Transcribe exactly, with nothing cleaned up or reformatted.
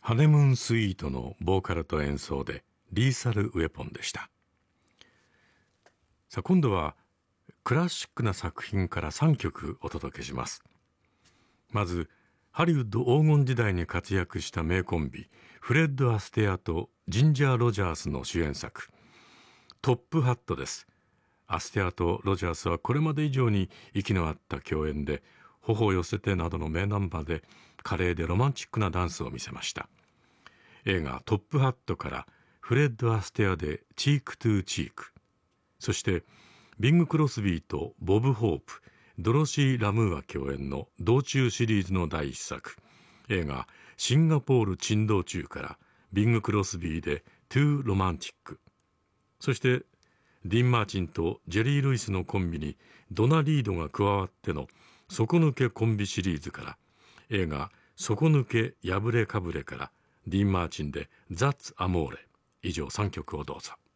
ハネムーンスイートのボーカルと演奏でリーサルウェポンでした。さあ今度はクラシックな作品からさんきょくお届けします。まずハリウッド黄金時代に活躍した名コンビフレッド・アステアとジンジャー・ロジャースの主演作トップハットです。アステアとロジャースはこれまで以上に息の合った共演で、頬を寄せてなどの名ナンバーで華麗でロマンチックなダンスを見せました。映画トップハットからフレッド・アステアでチークトゥーチーク、そしてビング・クロスビーとボブ・ホープ、ドロシー・ラムーア共演の道中シリーズの第一作、映画シンガポール珍道中からビング・クロスビーでトゥー・ロマンティック、そしてディン・マーチンとジェリー・ルイスのコンビにドナ・リードが加わっての底抜けコンビシリーズから映画底抜け破れかぶれからディン・マーチンでザッツ・アモーレ。以上さんきょくをどうぞ。